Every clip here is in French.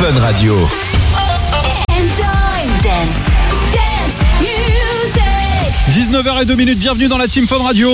Fun Radio. Enjoy dance music. 19h02, bienvenue dans la Team Fun Radio.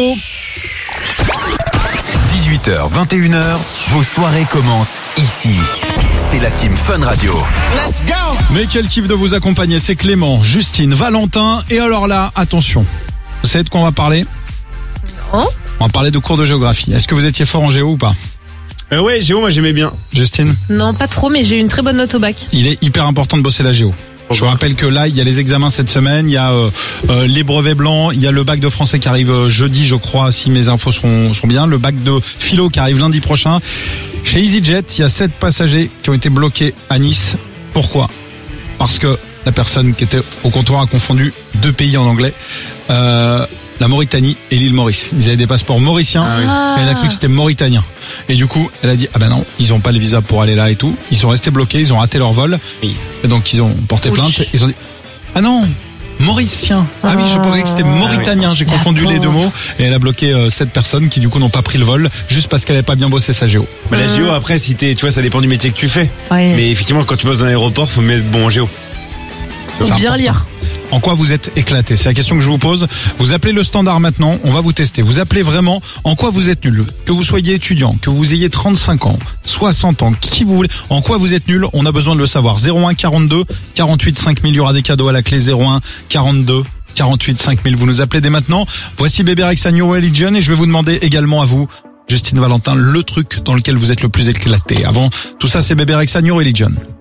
18h, 21h, vos soirées commencent ici. C'est la Team Fun Radio. Let's go! Mais quel kiff de vous accompagner, c'est Clément, Justine, Valentin. Et alors là, attention, vous savez de quoi on va parler? Non. On va parler de cours de géographie. Est-ce que vous étiez fort en géo ou pas? Ouais, géo, moi j'aimais bien. Justine? Non, pas trop, mais j'ai eu une très bonne note au bac. Il est hyper important de bosser la géo. Je vous rappelle que là, il y a les examens cette semaine, il y a les brevets blancs, il y a le bac de français qui arrive jeudi, je crois, si mes infos sont bien, le bac de philo qui arrive lundi prochain. Chez EasyJet, il y a 7 passagers qui ont été bloqués à Nice. Pourquoi? Parce que la personne qui était au comptoir a confondu 2 pays en anglais. La Mauritanie et l'île Maurice. Ils avaient des passeports mauriciens et elle a cru que c'était mauritanien. Et du coup, elle a dit, ah ben non, ils ont pas le visa pour aller là et tout. Ils sont restés bloqués, ils ont raté leur vol. Et donc ils ont porté plainte. Ils ont dit, ah non, mauricien. Ah oui, je pensais que c'était mauritanien. J'ai confondu les deux mots. Et elle a bloqué 7 personnes qui du coup n'ont pas pris le vol juste parce qu'elle n'avait pas bien bossé sa géo. Mais la géo, après, si tu vois, ça dépend du métier que tu fais. Ouais. Mais effectivement, quand tu bosses dans un aéroport, faut mettre bon en géo. Faut bien important. lire. En quoi vous êtes éclaté? C'est la question que je vous pose. Vous appelez le standard maintenant, on va vous tester. Vous appelez vraiment en quoi vous êtes nul. Que vous soyez étudiant, que vous ayez 35 ans, 60 ans, qui vous voulez. En quoi vous êtes nul, on a besoin de le savoir. 01 42 48 5000, il y aura des cadeaux à la clé. 01 42 48 5000. Vous nous appelez dès maintenant. Voici Bébé Rexha New Religion et je vais vous demander également à vous, Justine, Valentin, le truc dans lequel vous êtes le plus éclaté. Avant tout ça, c'est Bébé Rexha New Religion.